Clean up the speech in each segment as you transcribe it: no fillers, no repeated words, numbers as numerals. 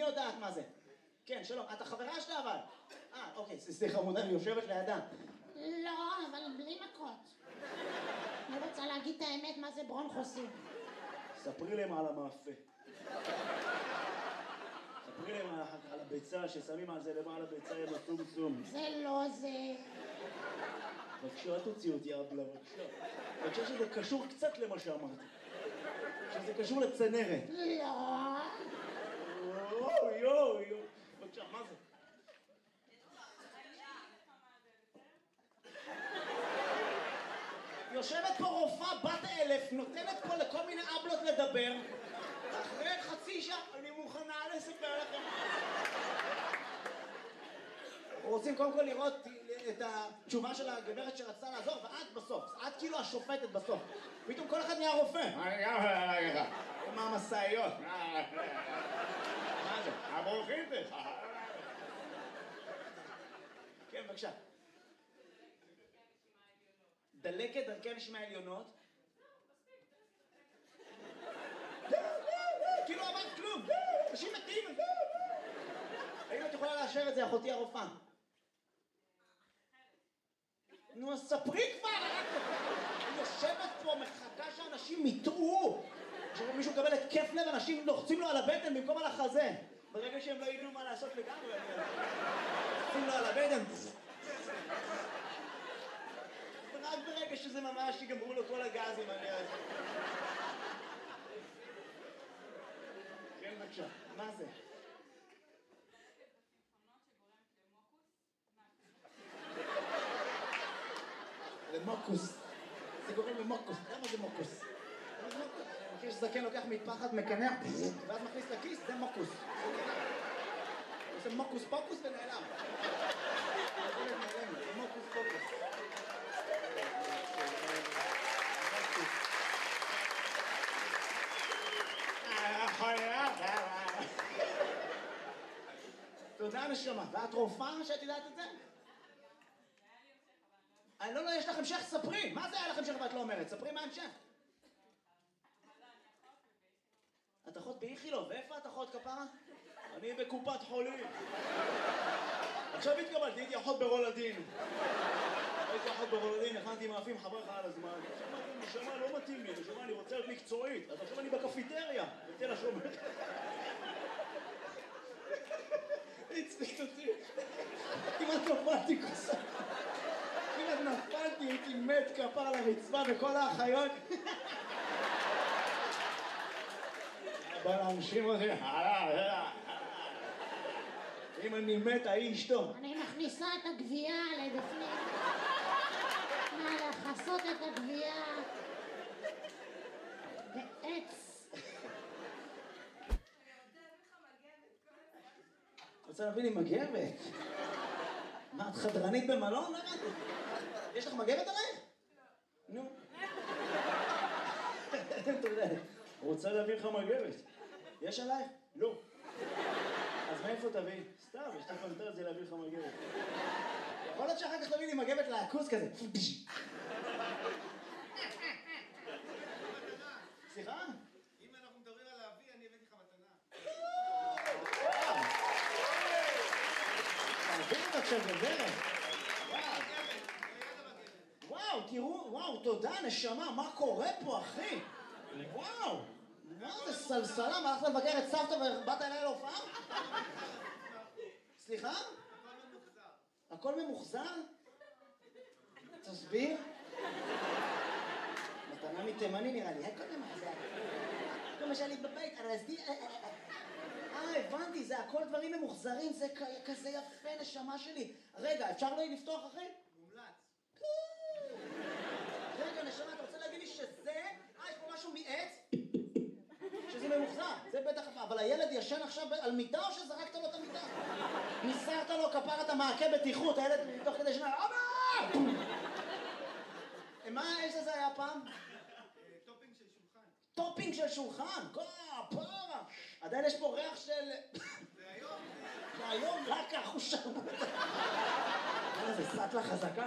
יודעת מה זה. כן, שלום. את החברה שלה אבל. אוקיי, סליחה, מודה, אני יושבת לידה. לא, אבל בלי מכות. אני רוצה להגיד את האמת מה זה ברונכוסים. ספרי להם על המאפה. ספרי להם על הביצה, ששמים על זה למעלה ביצה עם הסום. זה לא זה. בבקשה, אל תוציא אותי אבלה, בבקשה. אני חושב שזה קשור קצת למה שאמרתי. שזה קשור לצנרת. לא. יואו. בבקשה, מה זה? יושבת פה רופאה בת 1000, נותנת פה לכל מיני אבלות לדבר. אחרי חצי שעה, אני מוכנה לספר לכם. רוצים קודם כל לראות את התשובה של הגברת שרצתה לעזור, ואת בסוף. את כאילו השופטת בסוף. פתאום כל אחד נהיה רופא. מה המסעיות? מה זה? הברוכים זה? כן, בבקשה. דלקת דרכי נשימה עליונות. כאילו אמרת כלום. אנשים מתים. האם את יכולה לאשר את זה, אחותי הרופאה? נו, אז ספרי כבר! אני יושבת פה, מחכה שאנשים יטעו. כשמישהו מקבל התקף לב, אנשים לוחצים לו על הבטן במקום על החזה. ברגע שהם לא ידעו מה לעשות לגמרי, לוחצים לו על הבטן. רק ברגע שזה ממש יגמרו לו כל הגזים, אני יודע. כן, בבקשה. מה זה? למוקוס. זה גורם למוקוס. למה זה מוקוס? מכיר שזקן לוקח מטפחת, מקנח, ואז מכניס לכיס, זה מוקוס. זה מוקוס פוקוס ונעלם. זה מוקוס פוקוס. תודה נשמה. ואת רופאה שאת יודעת את זה? לא, יש לך המשך, ספרי. מה זה היה לך המשך ואת לא אומרת? ספרי מה המשך. את אחות באיכילוב, ואיפה את אחות כפרה? אני בקופת חולים. עכשיו התקבלתי, הייתי אחות ברולדין. הכנתי מאפים חברך על הזמן. נשמה לא מתאים לי, נשמה אני רוצה להיות מקצועית. אז עכשיו אני בקפיטריה, בתל השומר. הצליק אותי. כמעט נפלתי כוסה. כמעט נפלתי, הייתי מת כפר על הרצפה וכל האחיות. בא להנשים אותי, אם אני מת, ההיא אשתו. אני מכניסה את הגבייה לבפנים. לחסות את הגבייה. בעץ. רוצה להביא לי מגבת? מה, את חדרנית במלון? יש לך מגבת עלייך? נו. רוצה להביא לך מגבת? יש עלייך? לא. אז מאיפה תביא? סתם, יש לך פנטר את זה להביא לך מגבת. יכול להיות שאחר כך תביא לי מגבת לעקוס כזה. סליחה? אם אנחנו מדברים על להביא, אני הבאתי לך מתנה. תביא לך עכשיו גברת. וואו, תראו, וואו, תודה, נשמה, מה קורה פה, אחי? וואו, זה סלסלה, מה הלכת לבקר את סבתא ובאת אליי להופעה? סליחה? הכל ממוחזר. הכל ממוחזר? תסביר. מתנה מתימני נראה לי, הכל ממוחזר. כמו שהיה לי בבית, ארזתי... הבנתי, זה הכל דברים ממוחזרים, זה כזה יפה, נשמה שלי. רגע, אפשר לא לפתוח אחי? מומלץ. רגע, נשמה, אתה רוצה להגיד לי שזה... יש פה משהו מעץ? שזה ממוחזר, זה בטח... אבל הילד ישן עכשיו על מיטה או שזרקת לו את המיטה? ניסרת לו כפרת המעקה בטיחות, הילד תוך כדי שנה... אבא! מה האש הזה היה פעם? טופינג של שולחן. טופינג של שולחן? כפרה! עדיין יש פה ריח של... והיום... והיום רק החושרמוט. זה סטלה חזקה.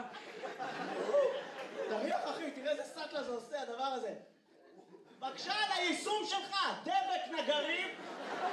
תריח אחי, תראה איזה סטלה זה עושה הדבר הזה. בבקשה על היישום שלך, דבק נגרים.